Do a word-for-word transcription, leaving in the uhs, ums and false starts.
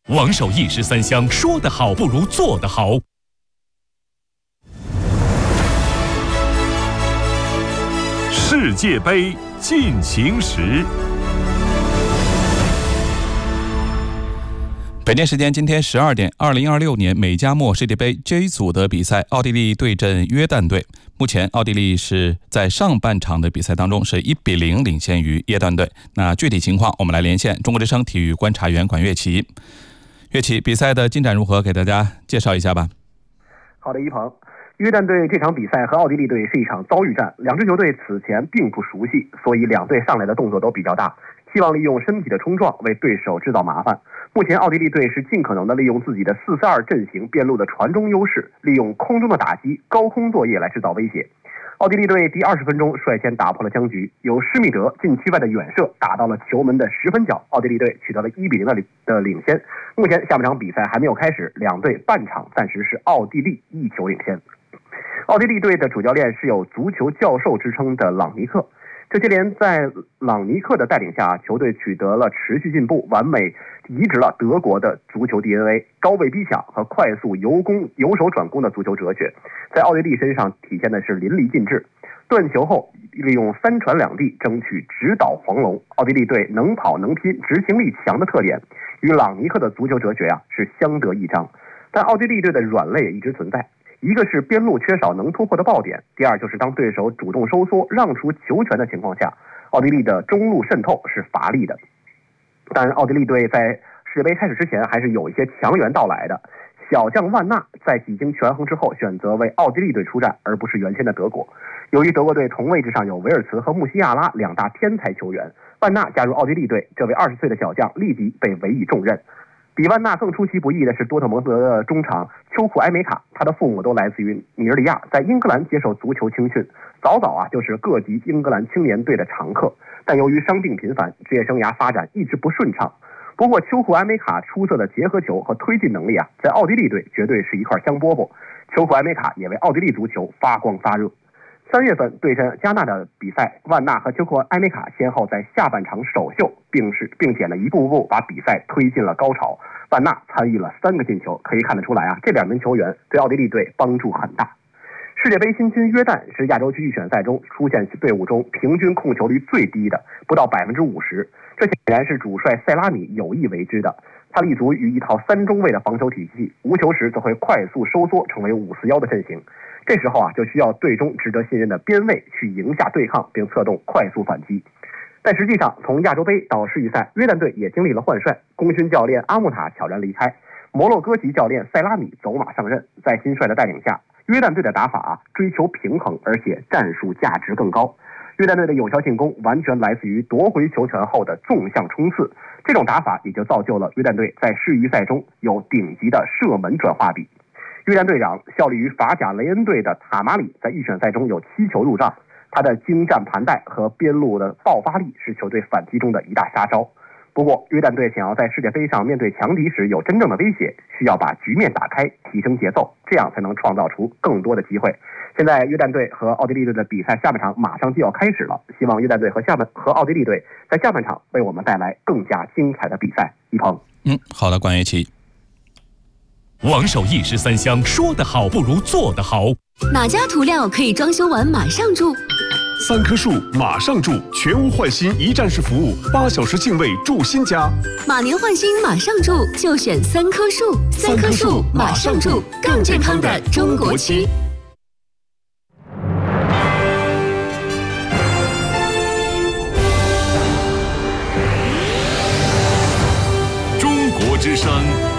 王守义十三香，说得好不如做得好。世界杯进行时。 北京时间今天十二点，二零二六年美加墨世界杯 J 组的比赛，奥地利对阵约旦队。目前奥地利是在上半场的比赛当中是一比零领先于约旦队。那具体情况，我们来连线中国之声体育观察员管乐琪。乐琪，比赛的进展如何？给大家介绍一下吧。 好的，一鹏。约旦队这场比赛和奥地利队是一场遭遇战，两支球队此前并不熟悉，所以两队上来的动作都比较大，希望利用身体的冲撞为对手制造麻烦。目前奥地利队是尽可能的利用自己的四四二阵型边路的传中优势，利用空中的打击、高空作业来制造威胁。奥地利队第二十分钟率先打破了僵局，由施密德禁区外的远射打到了球门的十分角，奥地利队取得了一比零的领先。目前下半场比赛还没有开始，两队半场暂时是奥地利一球领先。奥地利队的主教练是有足球教授之称的朗尼克，这些年在朗尼克的带领下，球队取得了持续进步，完美移植了德国的足球 D N A， 高位逼抢和快速由攻由守转攻的足球哲学，在奥地利身上体现的是淋漓尽致。断球后利用三传两递争取直捣黄龙，奥地利队能跑能拼、执行力强的特点，与朗尼克的足球哲学啊是相得益彰。但奥地利队的软肋也一直存在。一个是边路缺少能突破的爆点，第二就是当对手主动收缩让出球权的情况下，奥地利的中路渗透是乏力的。但奥地利队在世界杯开始之前还是有一些强援到来的，小将万纳在几经权衡之后选择为奥地利队出战，而不是原先的德国。由于德国队同位置上有维尔茨和穆西亚拉两大天才球员，万纳加入奥地利队，这位二十岁的小将立即被委以重任。比万纳更出其不意的是多特蒙德的中场丘库埃梅卡，他的父母都来自于尼日利亚，在英格兰接受足球青训，早早啊就是各级英格兰青年队的常客。但由于伤病频繁，职业生涯发展一直不顺畅。不过丘库埃梅卡出色的结合球和推进能力啊，在奥地利队绝对是一块香饽饽。丘库埃梅卡也为奥地利足球发光发热。三月份对阵加纳的比赛，万纳和丘库埃梅卡先后在下半场首秀，并是并且呢一步步把比赛推进了高潮。万纳参与了三个进球，可以看得出来啊，这两名球员对奥地利队帮助很大。世界杯新军约旦是亚洲区预选赛中出现队伍中平均控球率最低的，不到百分之五十。这显然是主帅塞拉米有意为之的。他立足于一套三中卫的防守体系，无球时则会快速收缩，成为五四一的阵型。这时候啊，就需要队中值得信任的边卫去赢下对抗，并策动快速反击。但实际上，从亚洲杯到世预赛，约旦队也经历了换帅，功勋教练阿穆塔悄然离开，摩洛哥籍教练塞拉米走马上任。在新帅的带领下，约旦队的打法啊，追求平衡，而且战术价值更高。约旦队的有效进攻完全来自于夺回球权后的纵向冲刺，这种打法也就造就了约旦队在世预赛中有顶级的射门转化比。约旦队长效力于法甲雷恩队的塔马里在预选赛中有七球入账，他的精湛盘带和边路的爆发力是球队反击中的一大杀招。不过约旦队想要在世界杯上面对强敌时有真正的威胁，需要把局面打开，提升节奏，这样才能创造出更多的机会。现在约旦队和奥地利队的比赛下半场马上就要开始了，希望约旦队和下半和奥地利队在下半场为我们带来更加精彩的比赛。一鹏， 嗯，好的，管乐琪。 王守义十三香，说得好不如做得好。 哪家涂料可以装修完马上住？ 三棵树马上住，全屋换新一站式服务，八小时净位住新家。 马年换新马上住，就选三棵树。三棵树马上住，更健康的中国区。 中国之声。